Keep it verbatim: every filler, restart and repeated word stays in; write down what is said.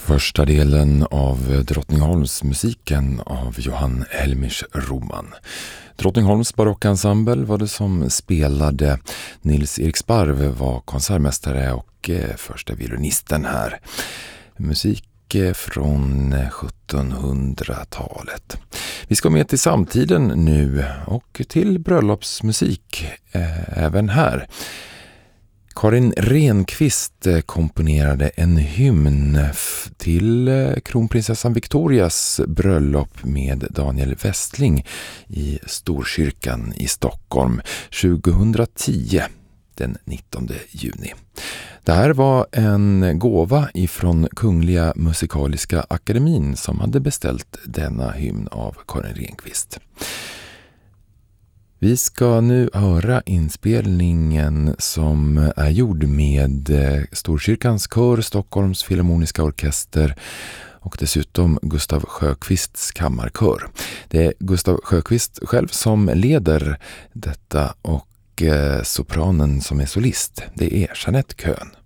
Första delen av Drottningholmsmusiken av Johan Helmich Roman. Drottningholms barockensemble var det som spelade. Nils Erik Sparv var konsertmästare och första violinisten här. Musik från sjuttonhundratalet. Vi ska med till samtiden nu och till bröllopsmusik eh, även här. Karin Renqvist komponerade en hymn till kronprinsessan Victorias bröllop med Daniel Westling i Storkyrkan i Stockholm tjugohundratio, den nittonde juni. Det här var en gåva ifrån Kungliga Musikaliska Akademin som hade beställt denna hymn av Karin Renqvist. Vi ska nu höra inspelningen som är gjord med Storkyrkans kör, Stockholms Filharmoniska orkester och dessutom Gustav Sjöqvists kammarkör. Det är Gustav Sjöqvist själv som leder detta och sopranen som är solist, det är Jeanette Köhn.